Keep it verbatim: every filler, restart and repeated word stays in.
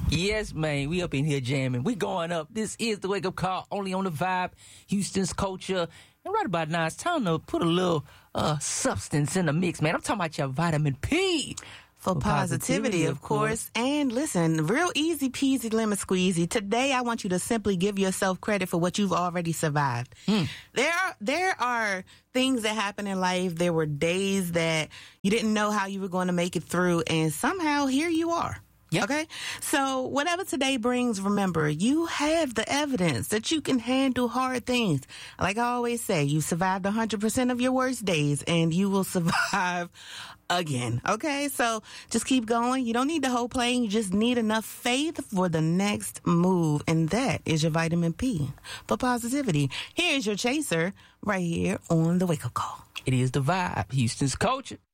Yes, man. We up in here jamming. We going up. This is the Wake Up Call, only on the Vibe, Houston's culture. And right about now, it's time to put a little uh, substance in the mix, man. I'm talking about your vitamin P. For, For positivity, positivity, of course. course. And listen, real easy peasy lemon squeezy. Today, I want you to simply give yourself credit for what you've already survived. Mm. There are, there are things that happen in life. There were days that you didn't know how you were going to make it through, and somehow here you are. Yep. Okay? So whatever today brings, remember, you have the evidence that you can handle hard things. Like I always say, you survived one hundred percent of your worst days, and you will survive again. Okay? So just keep going. You don't need the whole plane. You just need enough faith for the next move. And that is your vitamin P for positivity. Here's your chaser right here on the Wake Up Call. It is the Vibe, Houston's culture.